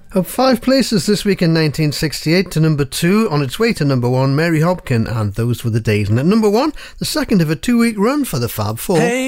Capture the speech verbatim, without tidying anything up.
Up five places this week in nineteen sixty-eight to number two, on its way to number one, Mary Hopkin and Those Were the Days. And at number one, the second of a two-week run for the Fab Four. Hey.